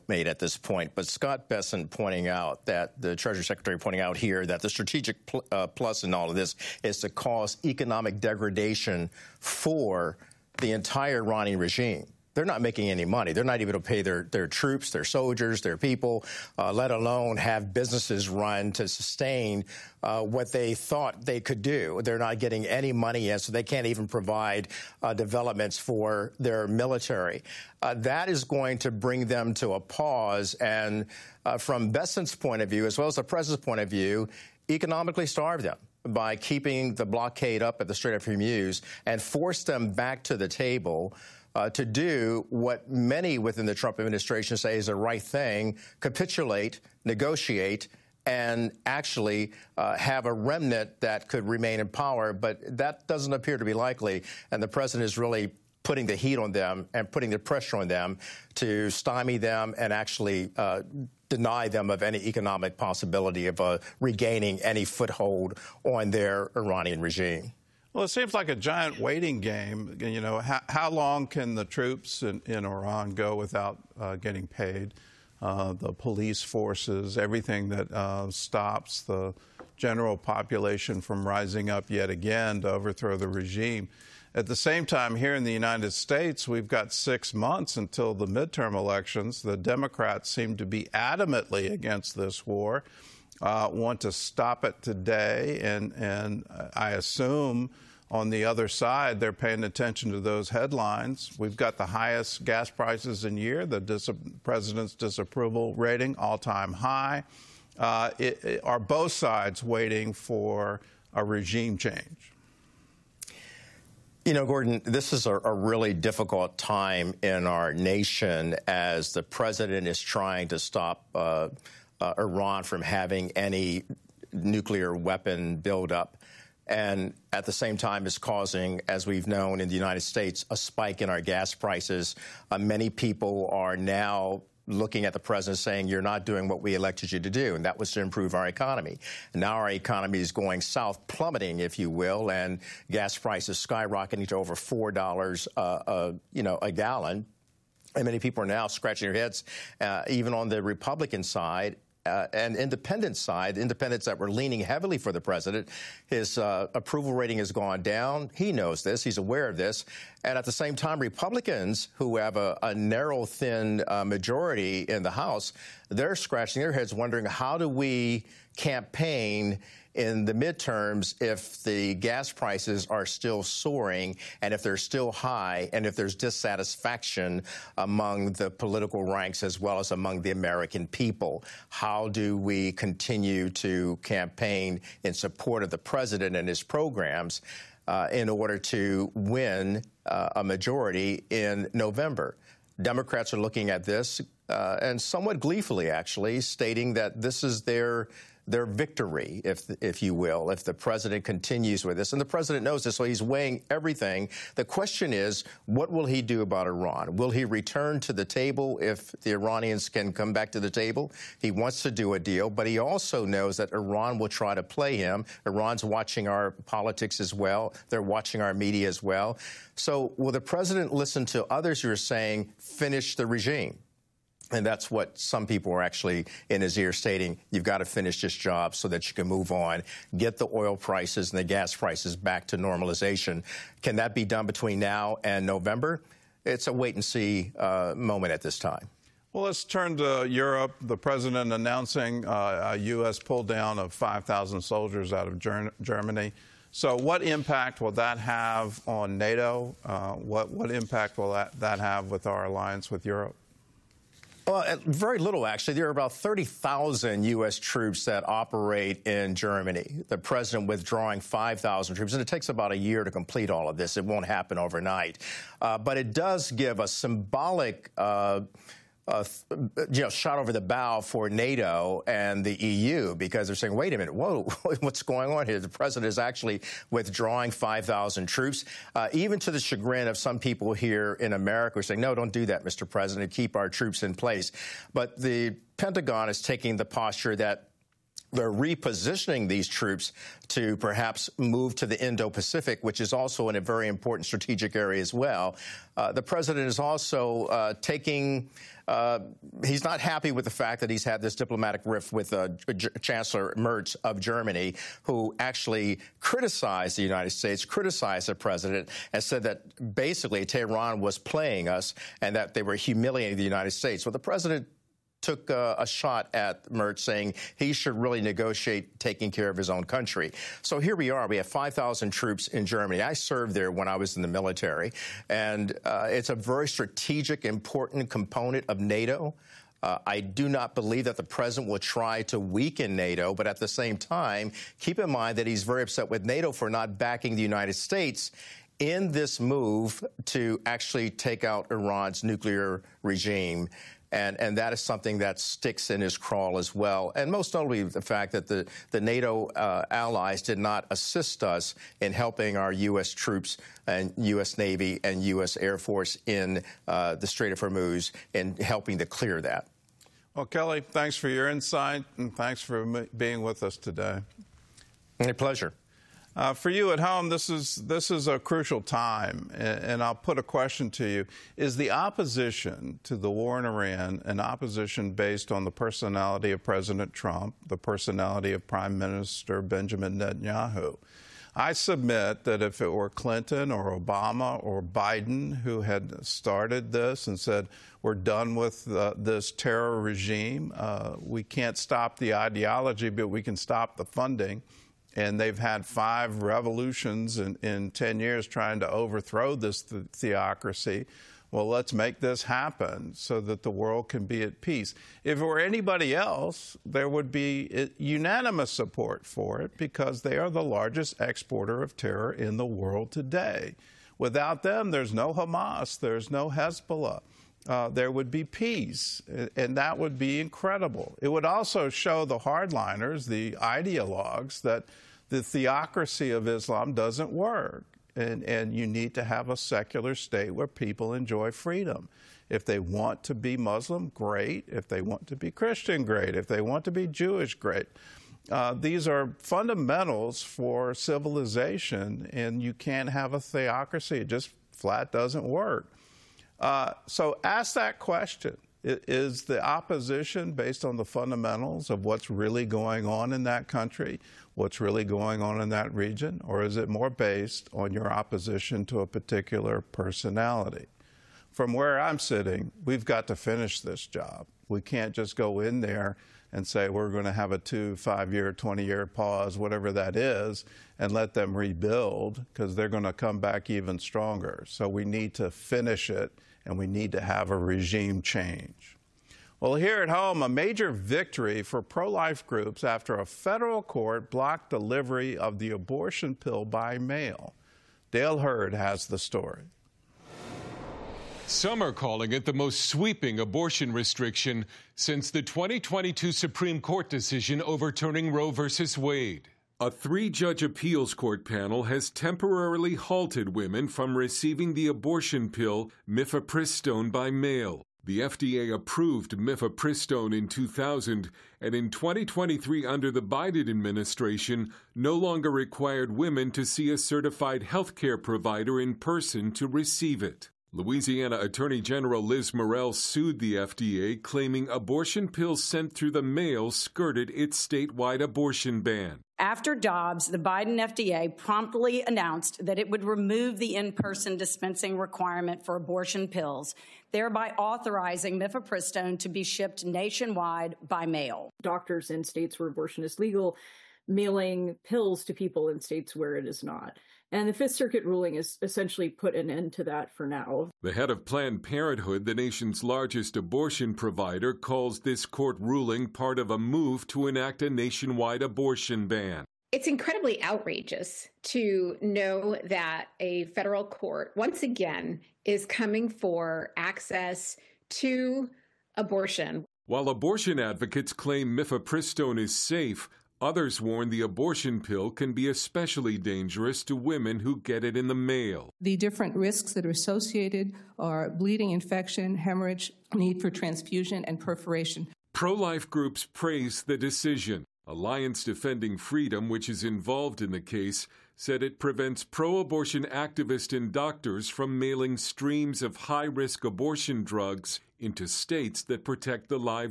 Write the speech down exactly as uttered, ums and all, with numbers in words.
stalemate at this point, but Scott Bessent pointing out that the Treasury Secretary pointing out here that the strategic pl uh, plus in all of this is to cause economic degradation for the entire Iranian regime. They're not making any money. They're not even able to pay their, their troops, their soldiers, their people, uh, let alone have businesses run to sustain uh, what they thought they could do. They're not getting any money in, so they can't even provide uh, developments for their military. Uh, that is going to bring them to a pause. And uh, from Bessent's point of view, as well as the president's point of view, economically starve them by keeping the blockade up at the Strait of Hormuz and force them back to the table Uh, to do what many within the Trump administration say is the right thing, capitulate, negotiate, and actually uh, have a remnant that could remain in power. But that doesn't appear to be likely, and the president is really putting the heat on them and putting the pressure on them to stymie them and actually uh, deny them of any economic possibility of uh, regaining any foothold on their Iranian regime. Well, it seems like a giant waiting game. You know, how, how long can the troops in, in Iran go without uh, getting paid? Uh, the police forces, everything that uh, stops the general population from rising up yet again to overthrow the regime. At the same time, here in the United States, we've got six months until the midterm elections. The Democrats seem to be adamantly against this war, uh, want to stop it today, and, and I assume on the other side, they're paying attention to those headlines. We've got the highest gas prices in a year, the dis president's disapproval rating, all-time high. Uh, it, it, are both sides waiting for a regime change? You know, Gordon, this is a, a really difficult time in our nation as the president is trying to stop uh, uh, Iran from having any nuclear weapon buildup, and at the same time is causing, as we've known in the United States, a spike in our gas prices. Uh, many people are now looking at the president saying, you're not doing what we elected you to do, and that was to improve our economy. And now our economy is going south, plummeting, if you will, and gas prices skyrocketing to over four dollars uh, uh, you know, a gallon. And many people are now scratching their heads, uh, even on the Republican side. Uh, and independent side, independents that were leaning heavily for the president, his uh, approval rating has gone down. He knows this. He's aware of this. And at the same time, Republicans, who have a, a narrow, thin uh, majority in the House, they're scratching their heads wondering, how do we campaign in the midterms if the gas prices are still soaring and if they're still high and if there's dissatisfaction among the political ranks as well as among the American people? How do we continue to campaign in support of the president and his programs uh, in order to win uh, a majority in November? Democrats are looking at this uh, and somewhat gleefully, actually, stating that this is their their victory, if if you will, if the president continues with this. And the president knows this, so he's weighing everything. The question is, what will he do about Iran? Will he return to the table if the Iranians can come back to the table? He wants to do a deal, but he also knows that Iran will try to play him. Iran's watching our politics as well. They're watching our media as well. So will the president listen to others who are saying, finish the regime? And that's what some people are actually in his ear stating, you've got to finish this job so that you can move on, get the oil prices and the gas prices back to normalization. Can that be done between now and November? It's a wait-and-see uh, moment at this time. Well, let's turn to Europe. The president announcing uh, a U S pull-down of five thousand soldiers out of Ger Germany. So what impact will that have on NATO? Uh, what, what impact will that, that have with our alliance with Europe? Well, very little, actually. There are about thirty thousand U S troops that operate in Germany. The president withdrawing five thousand troops, and it takes about a year to complete all of this. It won't happen overnight. Uh, but it does give a symbolic uh, Uh, you know, shot over the bow for NATO and the E U, because they're saying, wait a minute, whoa, what's going on here? The president is actually withdrawing five thousand troops, uh, even to the chagrin of some people here in America who are saying, no, don't do that, Mister President, keep our troops in place. But the Pentagon is taking the posture that they're repositioning these troops to perhaps move to the Indo-Pacific, which is also in a very important strategic area as well. Uh, the president is also uh, taking Uh, he's not happy with the fact that he's had this diplomatic rift with uh, G- Chancellor Merz of Germany, who actually criticized the United States, criticized the president, and said that basically Tehran was playing us and that they were humiliating the United States. Well, the president took uh, a shot at Merz, saying he should really negotiate taking care of his own country. So here we are. We have five thousand troops in Germany. I served there when I was in the military, and uh, it's a very strategic, important component of NATO. Uh, I do not believe that the president will try to weaken NATO, but at the same time, keep in mind that he's very upset with NATO for not backing the United States in this move to actually take out Iran's nuclear regime. And, and that is something that sticks in his craw as well. And most notably, the fact that the, the NATO uh, allies did not assist us in helping our U S troops and U S Navy and U S Air Force in uh, the Strait of Hormuz in helping to clear that. Well, Kelly, thanks for your insight, and thanks for being with us today. A pleasure. Uh, for you at home, this is this is a crucial time, and, and I'll put a question to you. Is the opposition to the war in Iran an opposition based on the personality of President Trump, the personality of Prime Minister Benjamin Netanyahu? I submit that if it were Clinton or Obama or Biden who had started this and said, we're done with uh, this terror regime, uh, we can't stop the ideology, but we can stop the funding. And they've had five revolutions in, in ten years trying to overthrow this th- theocracy. Well, let's make this happen so that the world can be at peace. If it were anybody else, there would be unanimous support for it because they are the largest exporter of terror in the world today. Without them, there's no Hamas, there's no Hezbollah. Uh, there would be peace, and that would be incredible. It would also show the hardliners, the ideologues, that the theocracy of Islam doesn't work, and, and you need to have a secular state where people enjoy freedom. If they want to be Muslim, great. If they want to be Christian, great. If they want to be Jewish, great. Uh, these are fundamentals for civilization, and you can't have a theocracy. It just flat doesn't work. Uh, so ask that question. Is the opposition based on the fundamentals of what's really going on in that country, what's really going on in that region, or is it more based on your opposition to a particular personality? From where I'm sitting, we've got to finish this job. We can't just go in there and say we're going to have a two, five-year, twenty-year pause, whatever that is, and let them rebuild, because they're going to come back even stronger. So we need to finish it, and we need to have a regime change. Well, here at home, a major victory for pro-life groups after a federal court blocked delivery of the abortion pill by mail. Dale Hurd has the story. Some are calling it the most sweeping abortion restriction since the twenty twenty-two Supreme Court decision overturning Roe versus Wade. A three-judge appeals court panel has temporarily halted women from receiving the abortion pill mifepristone by mail. The F D A approved mifepristone in two thousand, and in twenty twenty-three, under the Biden administration, no longer required women to see a certified health care provider in person to receive it. Louisiana Attorney General Liz Murrell sued the F D A, claiming abortion pills sent through the mail skirted its statewide abortion ban. After Dobbs, the Biden F D A promptly announced that it would remove the in-person dispensing requirement for abortion pills, thereby authorizing mifepristone to be shipped nationwide by mail. Doctors in states where abortion is legal mailing pills to people in states where it is not. And the Fifth Circuit ruling has essentially put an end to that for now. The head of Planned Parenthood, the nation's largest abortion provider, calls this court ruling part of a move to enact a nationwide abortion ban. It's incredibly outrageous to know that a federal court, once again, is coming for access to abortion. While abortion advocates claim mifepristone is safe, others warn the abortion pill can be especially dangerous to women who get it in the mail. The different risks that are associated are bleeding, infection, hemorrhage, need for transfusion, and perforation. Pro-life groups praise the decision. Alliance Defending Freedom, which is involved in the case, said it prevents pro-abortion activists and doctors from mailing streams of high-risk abortion drugs into states that protect the lives